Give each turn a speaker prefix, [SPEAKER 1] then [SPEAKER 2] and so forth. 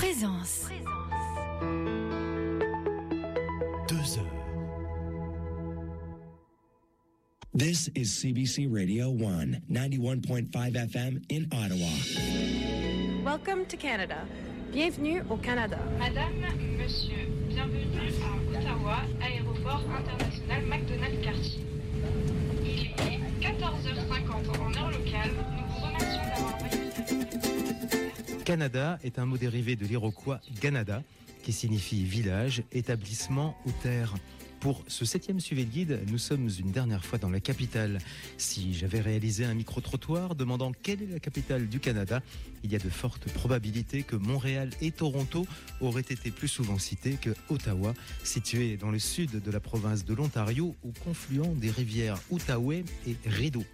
[SPEAKER 1] Présence.
[SPEAKER 2] 2 heures. This is CBC Radio 1, 91.5 FM in Ottawa.
[SPEAKER 3] Welcome to Canada. Bienvenue au Canada.
[SPEAKER 4] Madame, monsieur, bienvenue à Ottawa, aéroport international Macdonald-Cartier. Il est 14h50 en heure locale. Nous vous remercions d'avoir envoyé.
[SPEAKER 5] Canada est un mot dérivé de l'iroquois Ganada, qui signifie village, établissement ou terre. Pour ce 7e suivi de guide, nous sommes une dernière fois dans la capitale. Si j'avais réalisé un micro-trottoir demandant quelle est la capitale du Canada, il y a de fortes probabilités que Montréal et Toronto auraient été plus souvent cités que Ottawa, situé dans le sud de la province de l'Ontario, au confluent des rivières Outaouais et Rideau.